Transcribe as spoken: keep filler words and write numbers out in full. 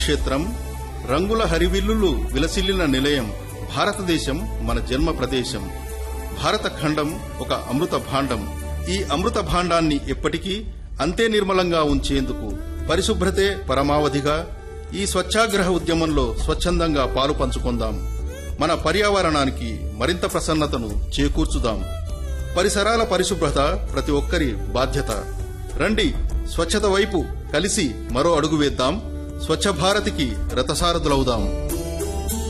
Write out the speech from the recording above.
క్షేత్రం రంగుల హరివిల్లులు విలసిల్లిన నిలయం. భారతదేశం మన జన్మ ప్రదేశం. భారత ఖండం ఒక అమృత భాండం. ఈ అమృత భాండాన్ని ఎప్పటికీ అంతే నిర్మలంగా ఉంచేందుకు పరిశుభ్రతే పరమావధిగా ఈ స్వచ్ఛాగ్రహ ఉద్యమంలో స్వచ్ఛందంగా పాలు పంచుకుందాం. మన పర్యావరణానికి మరింత ప్రసన్నతను చేకూర్చుదాం. పరిసరాల పరిశుభ్రత ప్రతి ఒక్కరి బాధ్యత. రండి, స్వచ్ఛత వైపు కలిసి మరో అడుగు వేద్దాం. స్వచ్ఛ భారత్కి రథసారథులవుదాం.